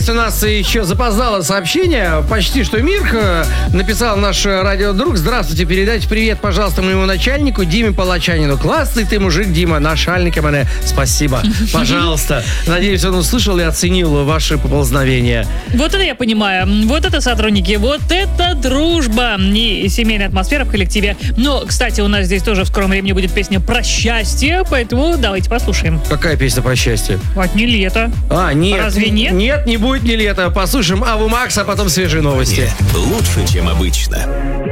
есть у нас еще запоздало сообщение. Почти что Мирка написал наш радиодруг. Здравствуйте, передайте привет, пожалуйста, моему начальнику Диме Палачанину. Классный ты мужик, Дима, начальника мне. Спасибо. Пожалуйста. Надеюсь, он услышал и оценил ваши поползновения. Вот это я понимаю. Вот это сотрудники, вот это дружба и семейная атмосфера в коллективе. Но, кстати, у нас здесь тоже в скором времени будет песня про счастье, поэтому давайте послушаем. Какая песня про счастье? Вот не лето. Нет. Разве нет? Нет, не будет не лето. Послушаем Аву Макс, а потом свежие новости. Лучше, чем обычно.